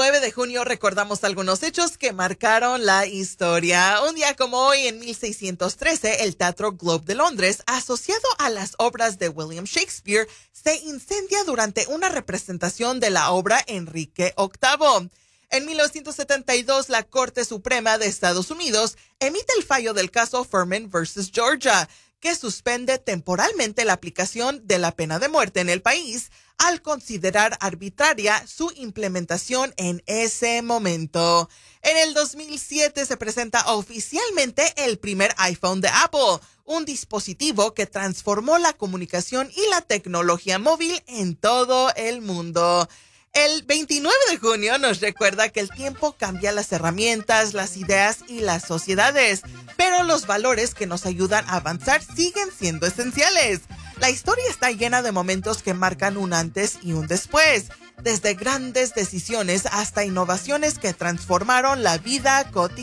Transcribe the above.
9 de junio recordamos algunos hechos que marcaron la historia. Un día como hoy, en 1613, el Teatro Globe de Londres, asociado a las obras de William Shakespeare, se incendia durante una representación de la obra Enrique VIII. En 1972, la Corte Suprema de Estados Unidos emite el fallo del caso Furman versus Georgia, que suspende temporalmente la aplicación de la pena de muerte en el país al considerar arbitraria su implementación en ese momento. En el 2007 se presenta oficialmente el primer iPhone de Apple, un dispositivo que transformó la comunicación y la tecnología móvil en todo el mundo. El 29 de junio nos recuerda que el tiempo cambia las herramientas, las ideas y las sociedades, pero los valores que nos ayudan a avanzar siguen siendo esenciales. La historia está llena de momentos que marcan un antes y un después, desde grandes decisiones hasta innovaciones que transformaron la vida cotidiana.